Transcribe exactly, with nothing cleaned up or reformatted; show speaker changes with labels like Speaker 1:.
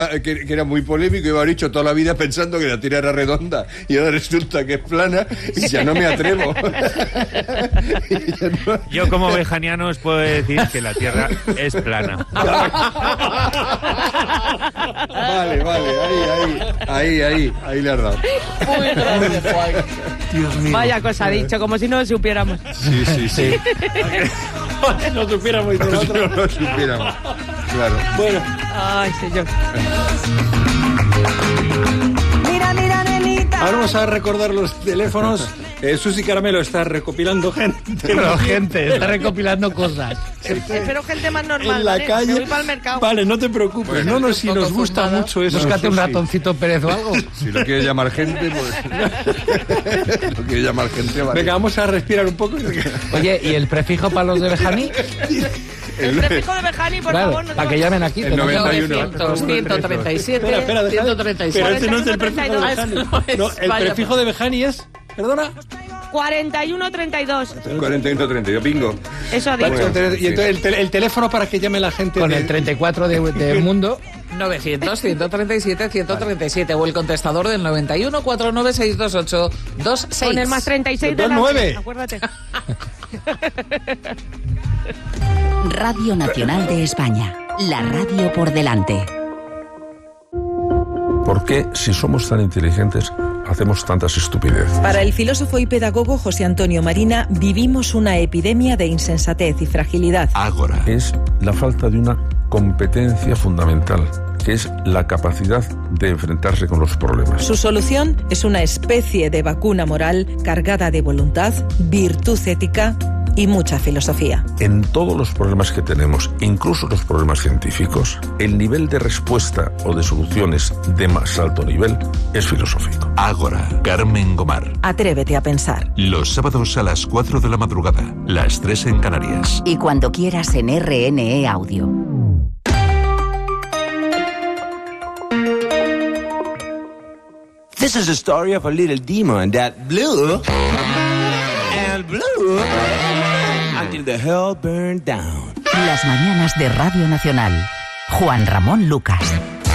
Speaker 1: Que, que era muy polémico, iba a haber dicho toda la vida pensando que la Tierra era redonda y ahora resulta que es plana y ya no me atrevo.
Speaker 2: no... Yo como bejaniano os puedo decir que la Tierra es plana.
Speaker 1: Vale, vale, ahí, ahí, ahí, ahí, ahí le has dado.
Speaker 3: Muy grande, Juan.
Speaker 4: Dios mío.
Speaker 5: Vaya cosa ha dicho, como si no lo supiéramos.
Speaker 1: Sí, sí, sí.
Speaker 4: No supiéramos de
Speaker 1: No,
Speaker 4: otro.
Speaker 1: no lo supiéramos. Claro.
Speaker 4: Bueno.
Speaker 5: Ay, señor.
Speaker 6: Mira, mira, nenita.
Speaker 4: Ahora vamos a recordar los teléfonos. Eh, Susi Caramelo está recopilando gente.
Speaker 3: Pero gente, está recopilando cosas.
Speaker 5: Espero gente más normal.
Speaker 4: En la
Speaker 5: ¿vale?
Speaker 4: calle.
Speaker 5: Me voy para el mercado.
Speaker 4: Vale, no te preocupes.
Speaker 1: Bueno,
Speaker 4: no, no, si nos gusta
Speaker 3: fundada.
Speaker 4: mucho eso.
Speaker 3: Búscate un
Speaker 4: Susi.
Speaker 3: ratoncito Pérez o algo.
Speaker 1: Si lo quieres llamar gente, pues... lo quieres llamar gente, vale.
Speaker 4: Venga, vamos a respirar un poco.
Speaker 3: Oye, ¿y el prefijo para los de Bejani?
Speaker 5: El prefijo de Bejani, por
Speaker 3: Claro,
Speaker 5: favor. No
Speaker 3: para que llamen aquí.
Speaker 1: El noventa y uno.
Speaker 7: ciento treinta y siete,
Speaker 4: Espera, espera, deja-
Speaker 7: ciento treinta y siete.
Speaker 4: Pero este no es el prefijo de
Speaker 5: cuarenta y uno
Speaker 4: Bejani.
Speaker 7: treinta y dos.
Speaker 4: No, el
Speaker 7: Vaya.
Speaker 4: prefijo de Bejani es... ¿Perdona?
Speaker 5: cuarenta y uno treinta y dos.
Speaker 1: cuarenta y uno treinta y dos, bingo.
Speaker 5: Eso ha
Speaker 4: Vale,
Speaker 5: dicho.
Speaker 4: entonces- y entonces el, tel- el teléfono para que llame la gente.
Speaker 3: Con
Speaker 4: de-
Speaker 3: el treinta y cuatro de, de Mundo.
Speaker 7: novecientos, ciento treinta y siete, ciento treinta y siete o el contestador del noventa y uno, cuarenta y nueve, seiscientos veintiocho, veintiséis.
Speaker 5: Con el más treinta y seis de
Speaker 4: Dos
Speaker 5: la...
Speaker 4: nueve.
Speaker 5: Acuérdate.
Speaker 8: Radio Nacional de España. La radio por delante.
Speaker 9: ¿Por qué, si somos tan inteligentes, hacemos tantas estupideces?
Speaker 10: Para el filósofo y pedagogo José Antonio Marina, vivimos una epidemia de insensatez y fragilidad.
Speaker 9: Ágora. Es la falta de una competencia fundamental, que es la capacidad de enfrentarse con los problemas.
Speaker 10: Su solución es una especie de vacuna moral cargada de voluntad, virtud ética y mucha filosofía.
Speaker 9: En todos los problemas que tenemos, incluso los problemas científicos, el nivel de respuesta o de soluciones de más alto nivel es filosófico.
Speaker 11: Ágora, Carmen Gomar.
Speaker 10: Atrévete a pensar.
Speaker 11: Los sábados a las cuatro de la madrugada, las tres en Canarias.
Speaker 8: Y cuando quieras en R N E Audio.
Speaker 12: This is the story of a little demon that blew and blew until the hell burned down.
Speaker 8: Las mañanas de Radio Nacional. Juan Ramón Lucas.